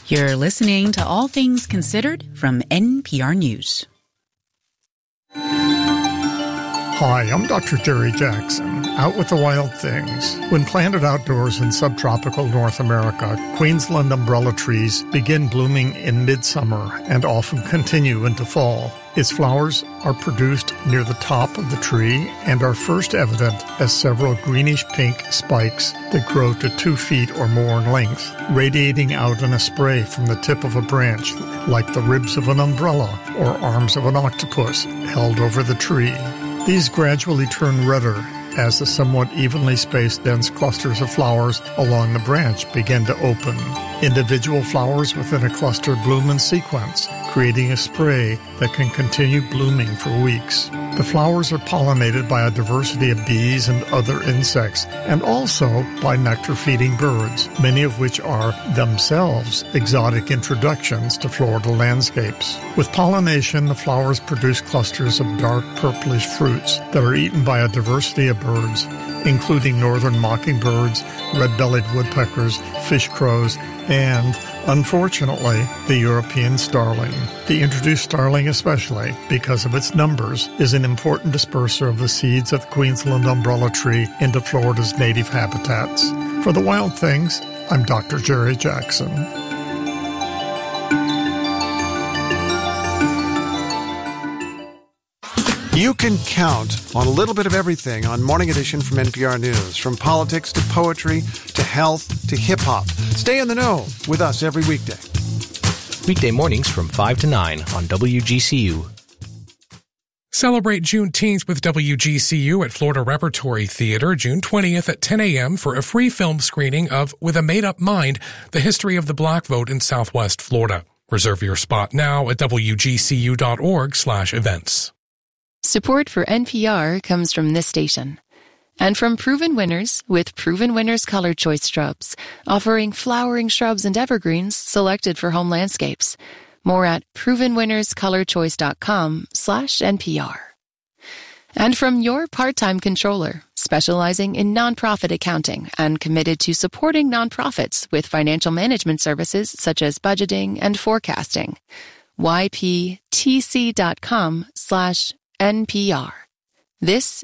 You're listening to All Things Considered from NPR News. Hi, I'm Dr. Jerry Jackson, out with the wild things. When planted outdoors in subtropical North America, Queensland umbrella trees begin blooming in midsummer and often continue into fall. Its flowers are produced near the top of the tree and are first evident as several greenish-pink spikes that grow to 2 feet or more in length, radiating out in a spray from the tip of a branch like the ribs of an umbrella or arms of an octopus held over the tree. These gradually turn redder as the somewhat evenly spaced dense clusters of flowers along the branch begin to open. Individual flowers within a cluster bloom in sequence, creating a spray that can continue blooming for weeks. The flowers are pollinated by a diversity of bees and other insects, and also by nectar-feeding birds, many of which are themselves exotic introductions to Florida landscapes. With pollination, the flowers produce clusters of dark purplish fruits that are eaten by a diversity of birds, including northern mockingbirds, red-bellied woodpeckers, fish crows, and, unfortunately, the European starling. The introduced starling especially, because of its numbers, is an important disperser of the seeds of the Queensland umbrella tree into Florida's native habitats. For The Wild Things, I'm Dr. Jerry Jackson. You can count on a little bit of everything on Morning Edition from NPR News, from politics to poetry to health to hip-hop. Stay in the know with us every weekday. Weekday mornings from 5 to 9 on WGCU. Celebrate Juneteenth with WGCU at Florida Repertory Theater June 20th at 10 a.m. for a free film screening of With a Made-Up Mind, The History of the Black Vote in Southwest Florida. Reserve your spot now at wgcu.org/events. Support for NPR comes from this station and from Proven Winners with Proven Winners Color Choice Shrubs, offering flowering shrubs and evergreens selected for home landscapes. More at provenwinnerscolorchoice.com/NPR. And from Your Part-Time Controller, specializing in nonprofit accounting and committed to supporting nonprofits with financial management services such as budgeting and forecasting. YPTC.com/NPR. This